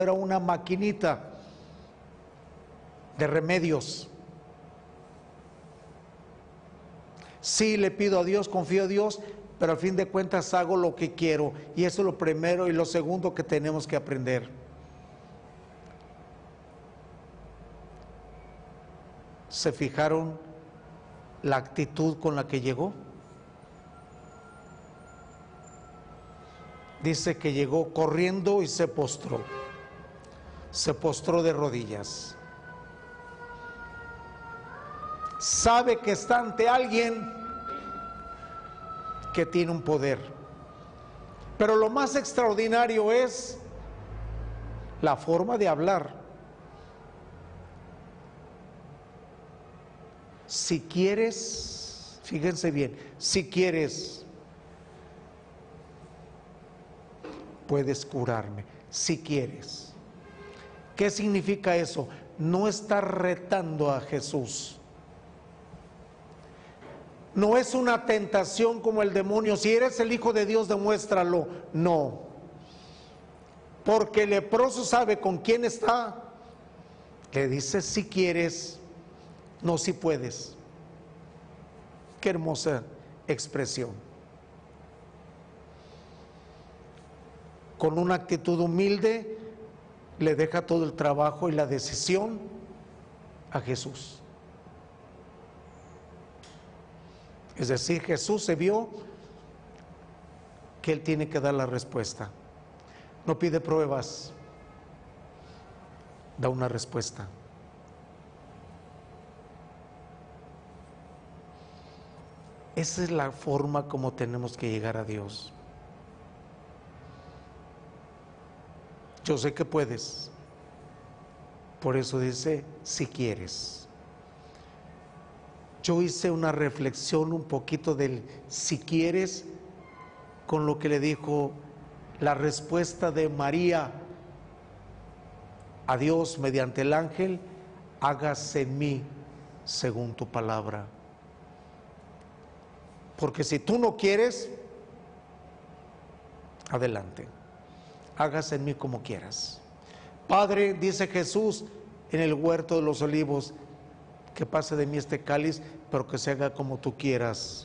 era una maquinita de remedios. Sí, le pido a Dios, confío a Dios, pero al fin de cuentas hago lo que quiero. Y eso es lo primero y lo segundo que tenemos que aprender. ¿Se fijaron la actitud con la que llegó? Dice que llegó corriendo y se postró. Se postró de rodillas. Sabe que está ante alguien que tiene un poder. Pero lo más extraordinario es la forma de hablar. Si quieres, fíjense bien, si quieres, puedes curarme, si quieres. ¿Qué significa eso? No está retando a Jesús. No es una tentación como el demonio. Si eres el Hijo de Dios, demuéstralo. No. Porque el leproso sabe con quién está. Le dice si quieres, no si puedes. Qué hermosa expresión. Con una actitud humilde, le deja todo el trabajo y la decisión a Jesús. Es decir, Jesús se vio que Él tiene que dar la respuesta. No pide pruebas, da una respuesta. Esa es la forma como tenemos que llegar a Dios. Yo sé que puedes. Por eso dice, si quieres. Yo hice una reflexión un poquito del si quieres con lo que le dijo la respuesta de María a Dios mediante el ángel: hágase en mí según tu palabra. Porque si tú no quieres, adelante, hágase en mí como quieras. Padre, dice Jesús en el huerto de los olivos, que pase de mí este cáliz, pero que se haga como tú quieras.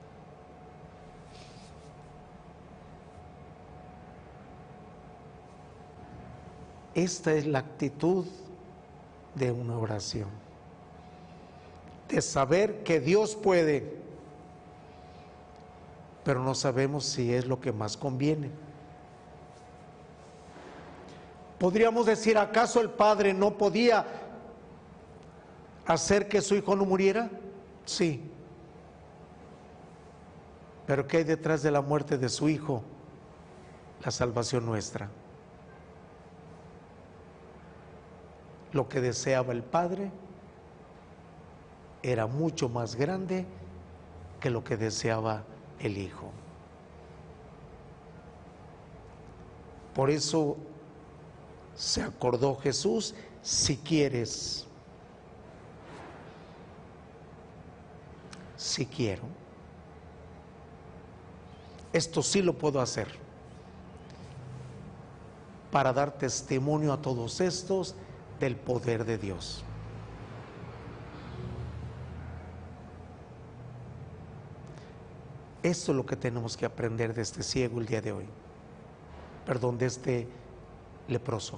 Esta es la actitud de una oración, de saber que Dios puede, pero no sabemos si es lo que más conviene. Podríamos decir, ¿acaso el Padre no podía hacer que su hijo no muriera? Sí. Pero ¿qué hay detrás de la muerte de su hijo? La salvación nuestra. Lo que deseaba el Padre era mucho más grande que lo que deseaba el Hijo. Por eso se acordó Jesús, si quieres, si quiero, esto sí lo puedo hacer, para dar testimonio a todos estos del poder de Dios. Eso es lo que tenemos que aprender de este ciego el día de hoy, de este leproso.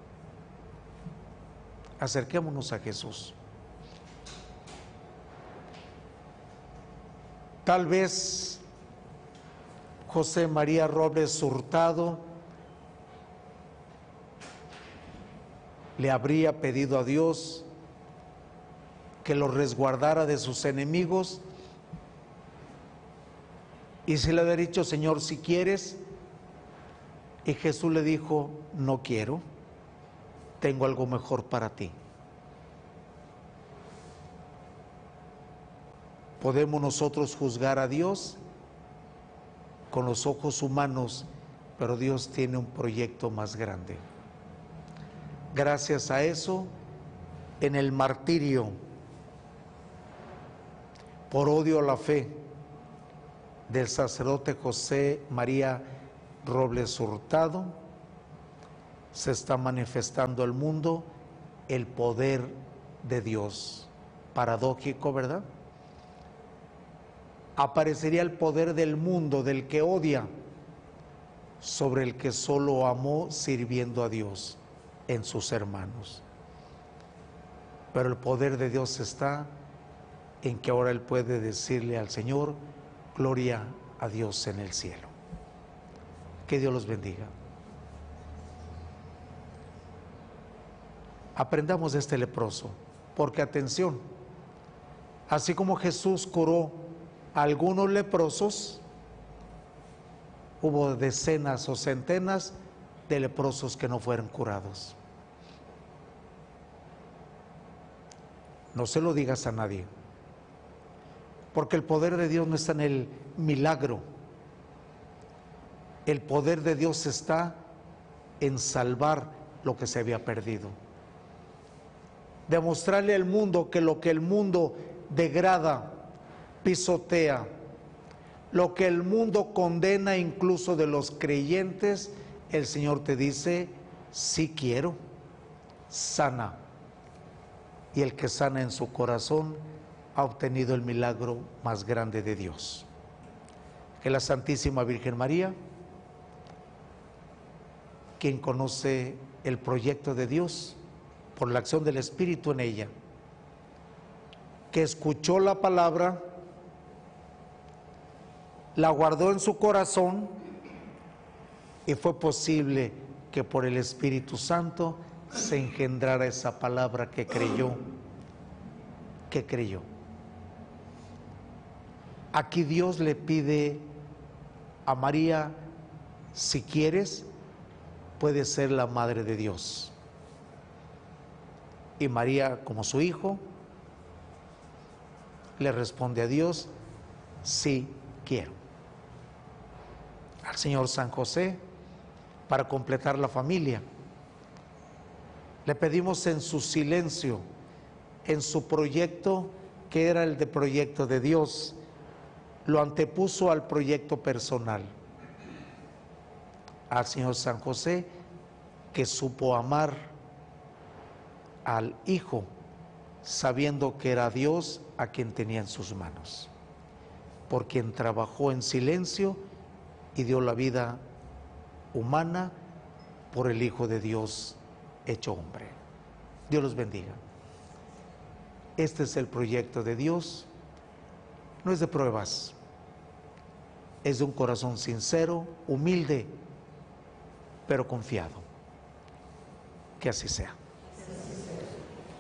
Acerquémonos a Jesús. Tal vez José María Robles Hurtado le habría pedido a Dios que lo resguardara de sus enemigos, y se le había dicho: Señor, si quieres, y Jesús le dijo: no quiero, tengo algo mejor para ti. Podemos nosotros juzgar a Dios con los ojos humanos, pero Dios tiene un proyecto más grande. Gracias a eso, en el martirio por odio a la fe del sacerdote José María Robles Hurtado, se está manifestando al mundo el poder de Dios. Paradójico, ¿verdad? Aparecería el poder del mundo, del que odia, sobre el que solo amó sirviendo a Dios en sus hermanos. Pero el poder de Dios está en que ahora Él puede decirle al Señor: gloria a Dios en el cielo. Que Dios los bendiga. Aprendamos de este leproso, porque atención, así como Jesús curó a algunos leprosos, hubo decenas o centenas de leprosos que no fueron curados. No se lo digas a nadie, porque el poder de Dios no está en el milagro. El poder de Dios está en salvar lo que se había perdido. Demostrarle al mundo que lo que el mundo degrada, pisotea, lo que el mundo condena incluso de los creyentes, el Señor te dice: sí quiero, sana. Y el que sana en su corazón ha obtenido el milagro más grande de Dios. Que la Santísima Virgen María, quien conoce el proyecto de Dios por la acción del Espíritu en ella, que escuchó la palabra, la guardó en su corazón y fue posible que por el Espíritu Santo se engendrara esa palabra que creyó, Aquí Dios le pide a María: si quieres, puedes ser la madre de Dios. Y María, como su hijo, le responde a Dios: sí quiero. Al Señor San José, para completar la familia, le pedimos en su silencio, en su proyecto, que era el de proyecto de Dios, lo antepuso al proyecto personal. Al Señor San José, que supo amar al Hijo, sabiendo que era Dios a quien tenía en sus manos, por quien trabajó en silencio y dio la vida humana por el Hijo de Dios hecho hombre. Dios los bendiga. Este es el proyecto de Dios. No es de pruebas, es de un corazón sincero, humilde, pero confiado. Que así sea.